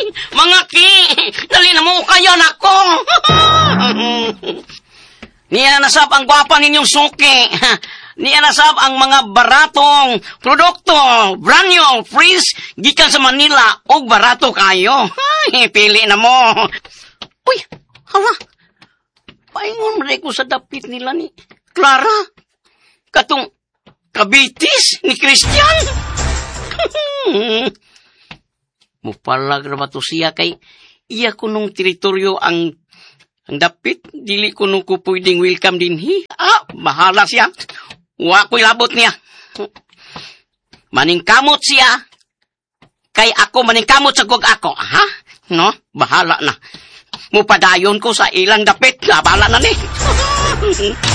Mga ki, dali na mo kayo nako. Niya nasab ang gwapa ninyong suki. Niya nasab ang mga baratong produkto, brand new, freeze, gikan sa Manila, og barato kayo. Ay, pili na mo. Uy, hala. Paingon rin ko sa dapit nila ni Clara. Katong kabitis ni Christian. Mupalag na ba to siya kay iya ko nung teritoryo ang dapit. Dili ko nung ko pwedeng welcome din hi. Bahala siya. Wa ko'y labot niya. Maningkamot siya. Kay ako maningkamot sa gog ako. Ha? No? Bahala na. Mupadayon ko sa ilang dapit. Bahala na ni.